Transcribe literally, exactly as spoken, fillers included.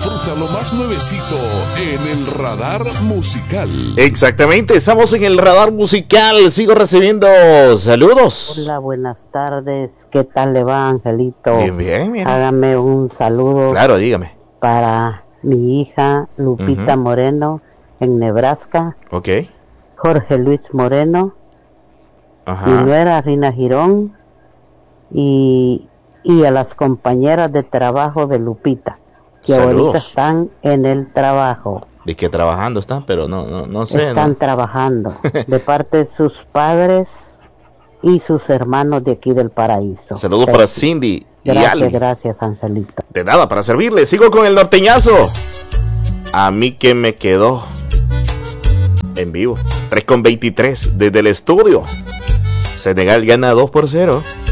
Disfruta lo más nuevecito en el Radar Musical. Exactamente, estamos en el Radar Musical. Sigo recibiendo saludos. Hola, buenas tardes. ¿Qué tal le va, Angelito? Bien, bien, bien. Hágame un saludo. Claro, dígame. Para mi hija Lupita uh-huh. Moreno en Nebraska. Ok. Jorge Luis Moreno. Ajá. Mi nuera Rina Girón. Y, y a las compañeras de trabajo de Lupita, que Saludos. Ahorita están en el trabajo. De que trabajando están, pero no, no, no sé. Están ¿no? trabajando de parte de sus padres y sus hermanos de aquí del paraíso. Saludos para Cindy y Gracias, Ali. gracias, Angelito. De nada, para servirle. Sigo con el norteñazo. A mí que me quedó en vivo. tres con veintitrés desde el estudio. Senegal gana dos por cero.